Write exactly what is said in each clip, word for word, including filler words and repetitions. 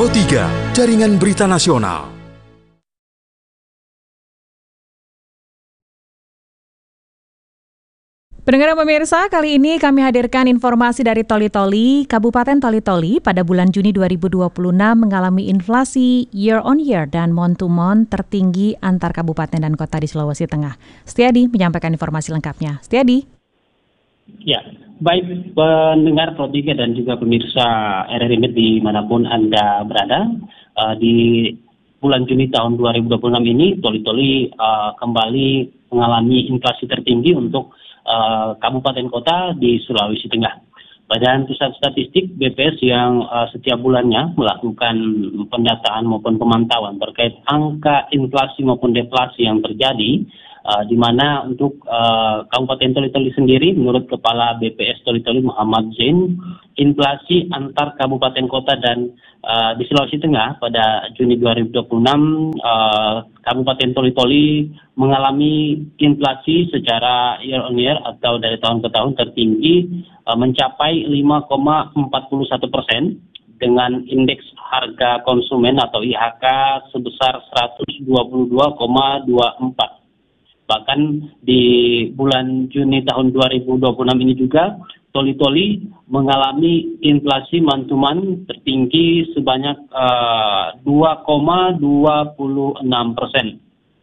Pro tiga, Jaringan Berita Nasional. Pendengar pemirsa, kali ini kami hadirkan informasi dari Toli-Toli. Kabupaten Toli-Toli pada bulan Juni dua ribu dua puluh enam mengalami inflasi year on year dan month to month tertinggi antar kabupaten dan kota di Sulawesi Tengah. Setiadi menyampaikan informasi lengkapnya. Setiadi. Ya, baik pendengar Pro tiga dan juga pemirsa R R I Med dimanapun Anda berada, uh, di bulan Juni tahun dua ribu dua puluh enam ini Toli-Toli uh, kembali mengalami inflasi tertinggi untuk Uh, kabupaten kota di Sulawesi Tengah. Badan Pusat Statistik B P S yang uh, setiap bulannya melakukan pendataan maupun pemantauan terkait angka inflasi maupun deflasi yang terjadi, uh, di mana untuk uh, Kabupaten Toli-Toli sendiri, menurut Kepala B P S Toli-Toli Muhammad Zain, inflasi antar kabupaten kota dan uh, di Sulawesi Tengah pada Juni dua ribu dua puluh enam, uh, Kabupaten Toli-Toli mengalami inflasi secara year on year atau dari tahun ke tahun tertinggi, uh, mencapai lima koma empat satu persen dengan indeks harga konsumen atau I H K sebesar seratus dua puluh dua koma dua empat. Bahkan di bulan Juni tahun dua ribu dua puluh enam ini juga Toli-Toli mengalami inflasi month to month tertinggi sebanyak uh, dua koma dua enam persen.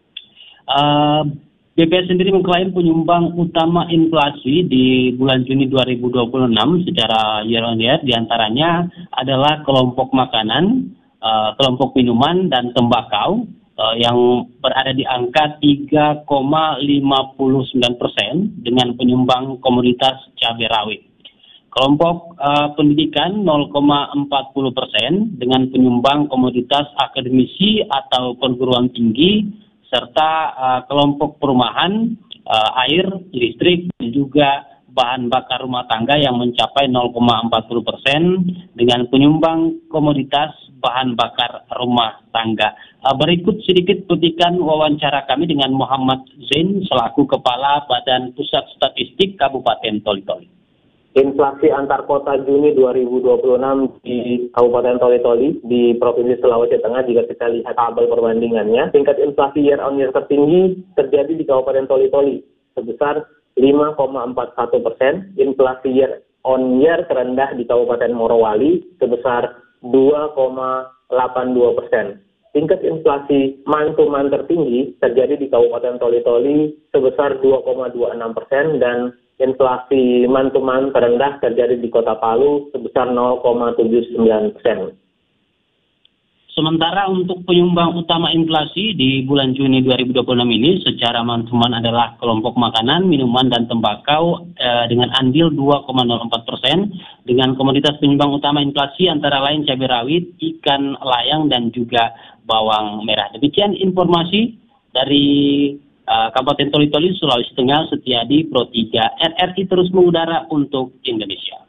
Uh, B P S sendiri mengklaim penyumbang utama inflasi di bulan Juni dua ribu dua puluh enam secara year on year diantaranya adalah kelompok makanan, uh, kelompok minuman, dan tembakau uh, yang berada di angka tiga koma lima sembilan persen dengan penyumbang komoditas cabai rawit. Kelompok uh, pendidikan nol koma empat nol persen dengan penyumbang komoditas akademisi atau perguruan tinggi, serta uh, kelompok perumahan, uh, air, listrik, dan juga bahan bakar rumah tangga yang mencapai nol koma empat nol persen dengan penyumbang komoditas bahan bakar rumah tangga. Uh, berikut sedikit petikan wawancara kami dengan Muhammad Zain selaku Kepala Badan Pusat Statistik Kabupaten Toli-Toli. Inflasi antar kota Juni dua ribu dua puluh enam di Kabupaten Toli-Toli di Provinsi Sulawesi Tengah, jika kita lihat tabel perbandingannya, tingkat inflasi year on year tertinggi terjadi di Kabupaten Toli-Toli sebesar lima koma empat satu persen, inflasi year on year terendah di Kabupaten Morowali sebesar dua koma delapan dua persen. Tingkat inflasi month to month tertinggi terjadi di Kabupaten Toli-Toli sebesar dua koma dua enam persen dan inflasi month to month terendah terjadi di Kota Palu sebesar nol koma tujuh sembilan persen. Sementara untuk penyumbang utama inflasi di bulan Juni dua ribu dua puluh enam ini secara month to month adalah kelompok makanan, minuman, dan tembakau eh, dengan andil dua koma nol empat persen dengan komoditas penyumbang utama inflasi antara lain cabai rawit, ikan layang, dan juga bawang merah. Demikian informasi dari Uh, Kabupaten Toli-Toli, Sulawesi Tengah. Setiadi, Pro tiga, R R I terus mengudara untuk Indonesia.